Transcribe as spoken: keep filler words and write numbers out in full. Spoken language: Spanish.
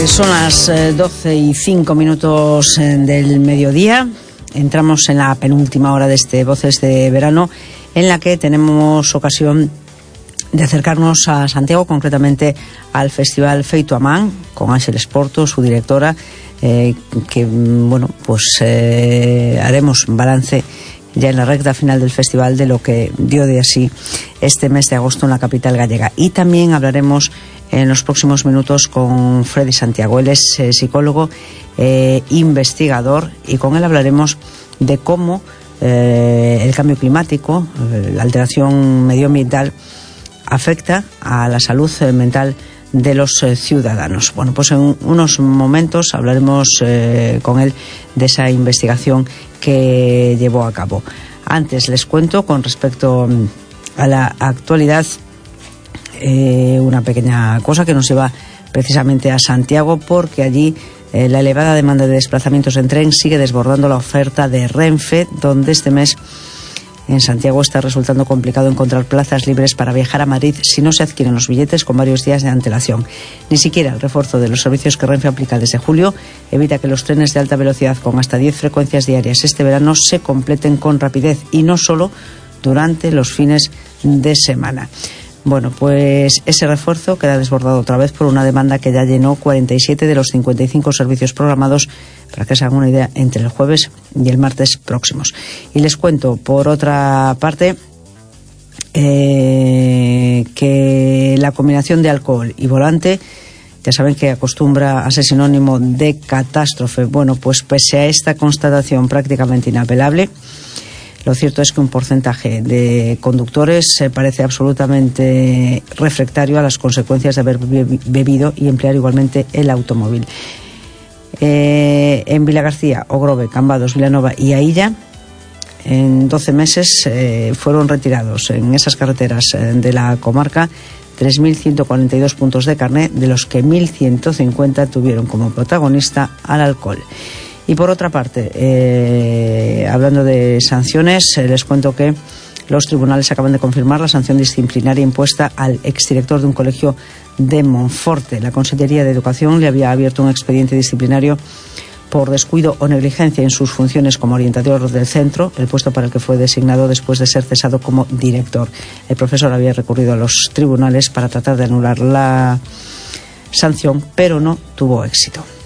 Son las doce y cinco minutos del mediodía. Entramos en la penúltima hora de este Voces de Verano, en la que tenemos ocasión de acercarnos a Santiago, concretamente al Festival Feito a Man, con Ángeles Porto, su directora, eh, que, bueno, pues eh, haremos balance ya en la recta final del festival de lo que dio de sí este mes de agosto en la capital gallega. Y también hablaremos en los próximos minutos con Freddy Santiago. Él es eh, psicólogo, eh, investigador, y con él hablaremos de cómo eh, el cambio climático, eh, la alteración medioambiental, afecta a la salud eh, mental de los eh, ciudadanos. Bueno, pues en unos momentos hablaremos eh, con él de esa investigación que llevó a cabo. Antes les cuento, con respecto a la actualidad, eh, una pequeña cosa que nos lleva precisamente a Santiago, porque allí eh, la elevada demanda de desplazamientos en tren sigue desbordando la oferta de Renfe, donde este mes en Santiago está resultando complicado encontrar plazas libres para viajar a Madrid si no se adquieren los billetes con varios días de antelación. Ni siquiera el refuerzo de los servicios que Renfe aplica desde julio evita que los trenes de alta velocidad con hasta diez frecuencias diarias este verano se completen con rapidez, y no solo durante los fines de semana. Bueno, pues ese refuerzo queda desbordado otra vez por una demanda que ya llenó cuarenta y siete de los cincuenta y cinco servicios programados, para que se hagan una idea, entre el jueves y el martes próximos. Y les cuento, por otra parte, eh, que la combinación de alcohol y volante, ya saben que acostumbra a ser sinónimo de catástrofe. Bueno, pues pese a esta constatación prácticamente inapelable, lo cierto es que un porcentaje de conductores se parece absolutamente refractario a las consecuencias de haber bebido y emplear igualmente el automóvil. Eh, en Vilagarcía, Ogrove, Cambados, Vilanova y Ailla, en doce meses eh, fueron retirados en esas carreteras eh, de la comarca tres mil ciento cuarenta y dos puntos de carné, de los que mil ciento cincuenta tuvieron como protagonista al alcohol. Y por otra parte, eh, hablando de sanciones, eh, les cuento que los tribunales acaban de confirmar la sanción disciplinaria impuesta al exdirector de un colegio de Monforte. La Consellería de Educación le había abierto un expediente disciplinario por descuido o negligencia en sus funciones como orientador del centro, el puesto para el que fue designado después de ser cesado como director. El profesor había recurrido a los tribunales para tratar de anular la sanción, pero no tuvo éxito.